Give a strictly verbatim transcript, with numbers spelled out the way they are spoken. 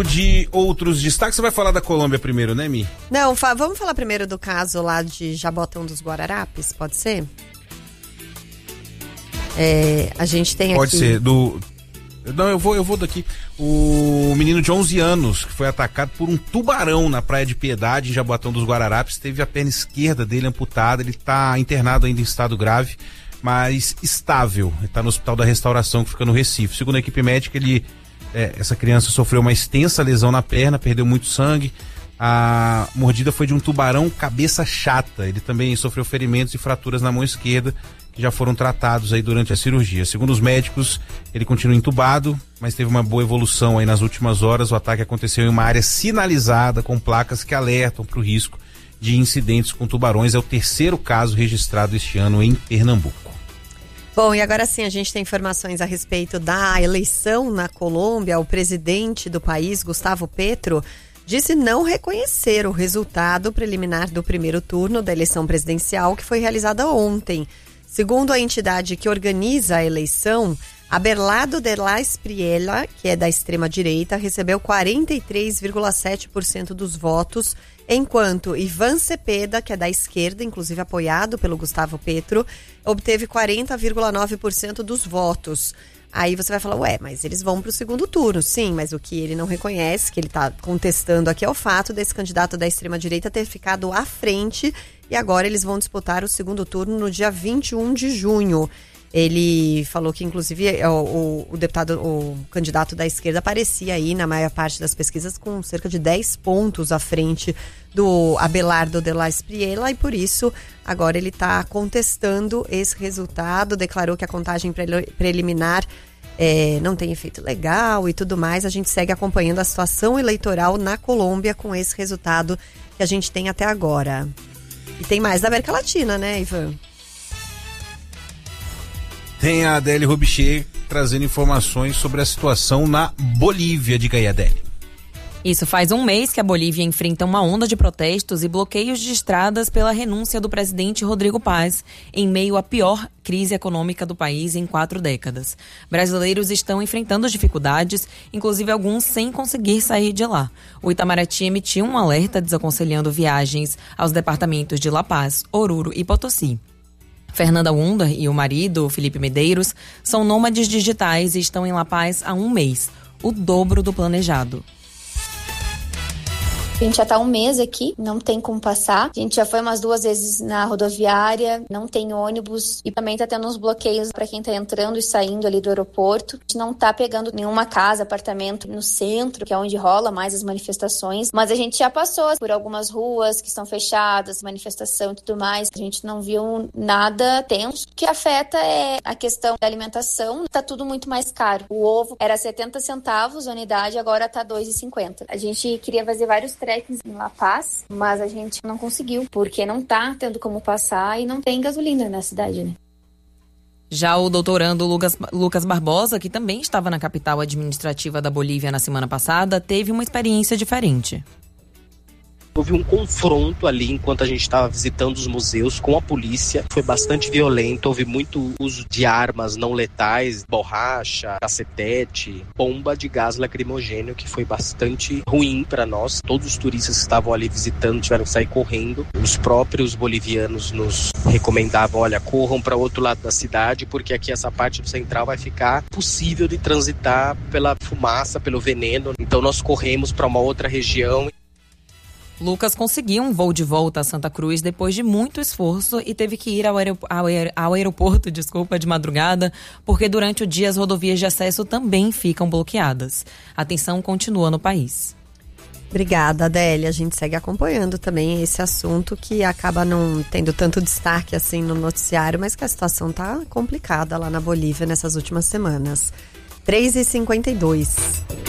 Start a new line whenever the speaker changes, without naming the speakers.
De outros destaques, você vai falar da Colômbia primeiro, né, Mi?
Não, fa- vamos falar primeiro do caso lá de Jabotão dos Guararapes, pode ser? É, a gente tem
Pode
aqui...
ser, do... Não, eu vou, eu vou daqui. O menino de onze anos, que foi atacado por um tubarão na Praia de Piedade, em Jabotão dos Guararapes, teve a perna esquerda dele amputada, ele tá internado ainda em estado grave, mas estável. Ele tá no Hospital da Restauração, que fica no Recife. Segundo a equipe médica, ele... É, essa criança sofreu uma extensa lesão na perna, perdeu muito sangue. A mordida foi de um tubarão cabeça chata. Ele também sofreu ferimentos e fraturas na mão esquerda, que já foram tratados aí durante a cirurgia. Segundo os médicos, ele continua entubado, mas teve uma boa evolução aí nas últimas horas. O ataque aconteceu em uma área sinalizada com placas que alertam para o risco de incidentes com tubarões. É o terceiro caso registrado este ano em Pernambuco.
Bom, e agora sim, a gente tem informações a respeito da eleição na Colômbia. O presidente do país, Gustavo Petro, disse não reconhecer o resultado preliminar do primeiro turno da eleição presidencial que foi realizada ontem. Segundo a entidade que organiza a eleição, Abelardo de la Espriella, que é da extrema-direita, recebeu quarenta e três vírgula sete por cento dos votos, enquanto Ivan Cepeda, que é da esquerda, inclusive apoiado pelo Gustavo Petro, obteve quarenta vírgula nove por cento dos votos. Aí você vai falar, ué, mas eles vão para o segundo turno. Sim, mas o que ele não reconhece, que ele está contestando aqui, é o fato desse candidato da extrema-direita ter ficado à frente e agora eles vão disputar o segundo turno no dia vinte e um de junho. Ele falou que, inclusive, o, o, o deputado, o candidato da esquerda aparecia aí na maior parte das pesquisas com cerca de dez pontos à frente do Abelardo de la Espriella e, por isso, agora ele está contestando esse resultado, declarou que a contagem preliminar é, não tem efeito legal e tudo mais. A gente segue acompanhando a situação eleitoral na Colômbia com esse resultado que a gente tem até agora. E tem mais da América Latina, né, Ivan?
Tem a Adélia Robichê trazendo informações sobre a situação na Bolívia. Diga aí, Adélia.
Isso faz um mês que a Bolívia enfrenta uma onda de protestos e bloqueios de estradas pela renúncia do presidente Rodrigo Paz, em meio à pior crise econômica do país em quatro décadas. Brasileiros estão enfrentando dificuldades, inclusive alguns sem conseguir sair de lá. O Itamaraty emitiu um alerta desaconselhando viagens aos departamentos de La Paz, Oruro e Potosí. Fernanda Wunder e o marido, Felipe Medeiros, são nômades digitais e estão em La Paz há um mês, o dobro do planejado.
A gente já tá um mês aqui, não tem como passar. A gente já foi umas duas vezes na rodoviária, não tem ônibus e também tá tendo uns bloqueios para quem tá entrando e saindo ali do aeroporto. A gente não tá pegando nenhuma casa, apartamento no centro, que é onde rola mais as manifestações, mas a gente já passou por algumas ruas que estão fechadas, manifestação e tudo mais. A gente não viu nada tenso. O que afeta é a questão da alimentação. Tá tudo muito mais caro. O ovo era setenta centavos a unidade, agora tá dois reais e cinquenta. A gente queria fazer vários trecks em La Paz, mas a gente não conseguiu, porque não tá tendo como passar e não tem gasolina na cidade, né?
Já o doutorando Lucas, Lucas Barbosa, que também estava na capital administrativa da Bolívia na semana passada, teve uma experiência diferente.
Houve um confronto ali enquanto a gente estava visitando os museus com a polícia. Foi bastante violento, houve muito uso de armas não letais, borracha, cacetete, bomba de gás lacrimogêneo, que foi bastante ruim para nós. Todos os turistas que estavam ali visitando tiveram que sair correndo. Os próprios bolivianos nos recomendavam, olha, corram para o outro lado da cidade, porque aqui essa parte do central vai ficar possível de transitar pela fumaça, pelo veneno. Então nós corremos para uma outra região.
Lucas conseguiu um voo de volta a Santa Cruz depois de muito esforço e teve que ir ao, aerop- ao, aer- ao aeroporto desculpa, de madrugada, porque durante o dia as rodovias de acesso também ficam bloqueadas. A tensão continua no país.
Obrigada, Adélia. A gente segue acompanhando também esse assunto que acaba não tendo tanto destaque assim no noticiário, mas que a situação tá complicada lá na Bolívia nessas últimas semanas. três e cinquenta e dois.